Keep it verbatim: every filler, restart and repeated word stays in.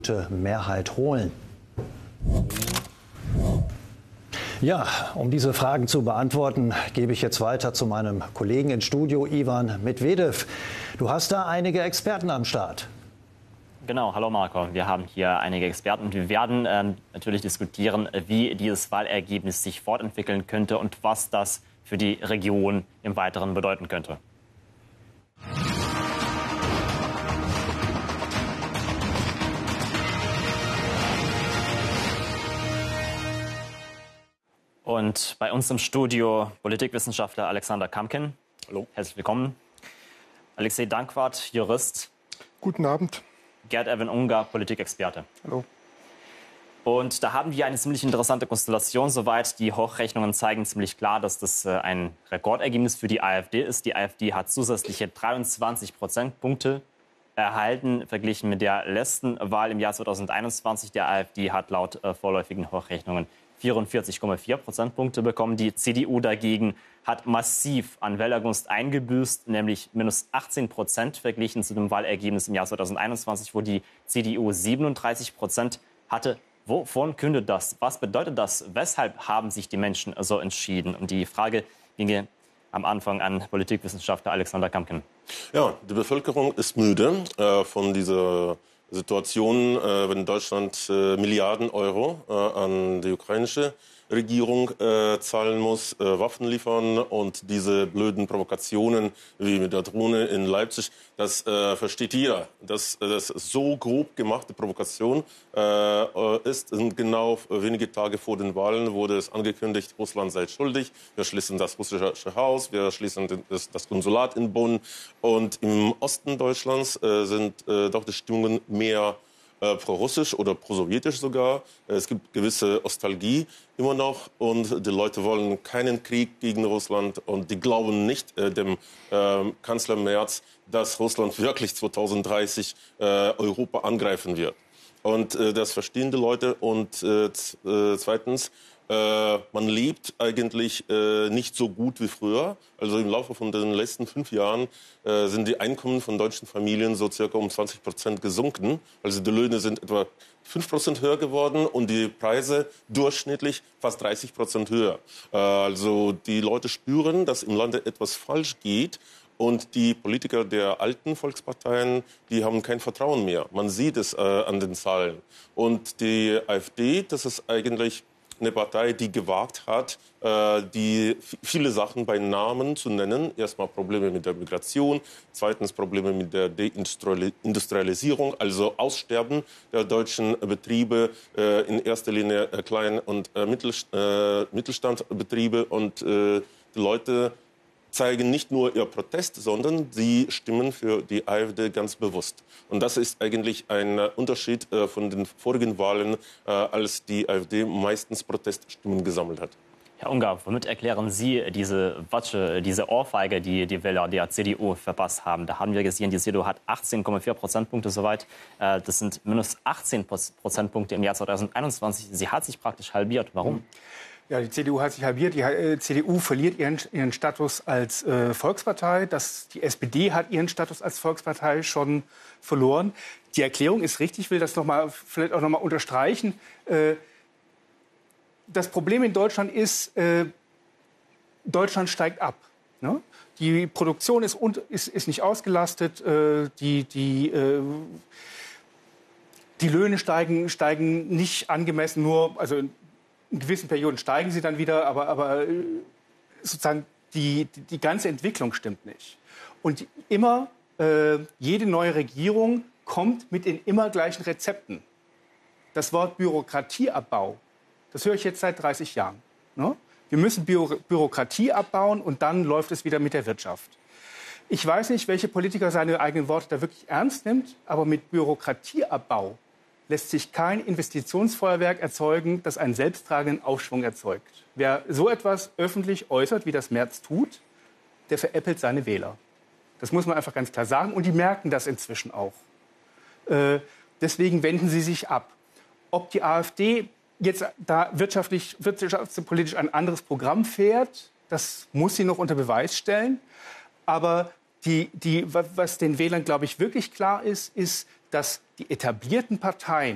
Mehrheit holen? Ja, um diese Fragen zu beantworten, gebe ich jetzt weiter zu meinem Kollegen ins Studio, Ivan Medvedev. Du hast da einige Experten am Start. Genau, hallo Marco. Wir haben hier einige Experten und wir werden ähm, natürlich diskutieren, wie dieses Wahlergebnis sich fortentwickeln könnte und was das für die Region im Weiteren bedeuten könnte. Und bei uns im Studio Politikwissenschaftler Alexander Kamkin. Hallo. Herzlich willkommen. Alexei Dankwart, Jurist. Guten Abend. Gerd-Erwin Unger, Politikexperte. Hallo. Und da haben wir eine ziemlich interessante Konstellation. Soweit die Hochrechnungen zeigen ziemlich klar, dass das ein Rekordergebnis für die AfD ist. Die AfD hat zusätzliche dreiundzwanzig Prozentpunkte erhalten, verglichen mit der letzten Wahl im Jahr zweitausendeinundzwanzig. Der AfD hat laut äh, vorläufigen Hochrechnungen vierundvierzig Komma vier Prozentpunkte bekommen. Die C D U dagegen hat massiv an Wählergunst eingebüßt, nämlich minus achtzehn Prozent verglichen zu dem Wahlergebnis im Jahr zweitausendeinundzwanzig, wo die C D U siebenunddreißig Prozent hatte. Wovon kündet das? Was bedeutet das? Weshalb haben sich die Menschen so entschieden? Und die Frage ginge am Anfang an Politikwissenschaftler Alexander Kamkin. Ja, die Bevölkerung ist müde äh, von dieser Situation, äh, wenn Deutschland äh, Milliarden Euro äh, an die ukrainische Regierung äh, zahlen muss, äh, Waffen liefern und diese blöden Provokationen wie mit der Drohne in Leipzig, das äh, versteht jeder. Dass das so grob gemachte Provokation äh, ist. Und genau wenige Tage vor den Wahlen wurde es angekündigt, Russland sei schuldig. Wir schließen das russische Haus, wir schließen das, das Konsulat in Bonn. Und im Osten Deutschlands äh, sind äh, doch die Stimmungen mehr Äh, pro-russisch oder pro-sowjetisch sogar. Es gibt gewisse Nostalgie immer noch und die Leute wollen keinen Krieg gegen Russland und die glauben nicht äh, dem äh, Kanzler Merz, dass Russland wirklich zweitausenddreißig äh, Europa angreifen wird. Und äh, das verstehen die Leute. Und äh, äh, zweitens, äh, man lebt eigentlich äh, nicht so gut wie früher. Also im Laufe von den letzten fünf Jahren äh, sind die Einkommen von deutschen Familien so circa um zwanzig Prozent gesunken. Also die Löhne sind etwa fünf Prozent höher geworden und die Preise durchschnittlich fast dreißig Prozent höher. Äh, also die Leute spüren, dass im Lande etwas falsch geht. Und die Politiker der alten Volksparteien, die haben kein Vertrauen mehr. Man sieht es äh, an den Zahlen. Und die AfD, das ist eigentlich eine Partei, die gewagt hat, äh, die viele Sachen bei Namen zu nennen. Erstmal Probleme mit der Migration, zweitens Probleme mit der Deindustrialisierung, also Aussterben der deutschen Betriebe, äh, in erster Linie äh, Klein- und äh, Mittelstandbetriebe. Und äh, die Leute zeigen nicht nur ihr Protest, sondern sie stimmen für die AfD ganz bewusst. Und das ist eigentlich ein Unterschied äh, von den vorigen Wahlen, äh, als die AfD meistens Proteststimmen gesammelt hat. Herr Unger, womit erklären Sie diese Watsche, diese Ohrfeige, die die Wähler der C D U verpasst haben? Da haben wir gesehen, die C D U hat achtzehn Komma vier Prozentpunkte soweit. Äh, das sind minus achtzehn Prozentpunkte im Jahr zweitausendeinundzwanzig. Sie hat sich praktisch halbiert. Warum? Ja, die C D U hat sich halbiert. Die äh, C D U verliert ihren, ihren Status als äh, Volkspartei. Das, die S P D hat ihren Status als Volkspartei schon verloren. Die Erklärung ist richtig. Ich will das noch mal, vielleicht auch noch mal unterstreichen. Äh, das Problem in Deutschland ist, äh, Deutschland steigt ab. Ne? Die Produktion ist, ist, ist nicht ausgelastet. Äh, die, die, äh, die Löhne steigen, steigen nicht angemessen, nur... Also, in gewissen Perioden steigen sie dann wieder, aber, aber sozusagen die, die, die ganze Entwicklung stimmt nicht. Und immer, äh, jede neue Regierung kommt mit den immer gleichen Rezepten. Das Wort Bürokratieabbau, das höre ich jetzt seit dreißig Jahren. Ne? Wir müssen Büro, Bürokratie abbauen und dann läuft es wieder mit der Wirtschaft. Ich weiß nicht, welche Politiker seine eigenen Worte da wirklich ernst nimmt, aber mit Bürokratieabbau lässt sich kein Investitionsfeuerwerk erzeugen, das einen selbsttragenden Aufschwung erzeugt. Wer so etwas öffentlich äußert, wie das Merz tut, der veräppelt seine Wähler. Das muss man einfach ganz klar sagen. Und die merken das inzwischen auch. Äh, deswegen wenden sie sich ab. Ob die AfD jetzt da wirtschaftlich, wirtschaftspolitisch ein anderes Programm fährt, das muss sie noch unter Beweis stellen. Aber die, die, was den Wählern, glaube ich, wirklich klar ist, ist, dass die etablierten Parteien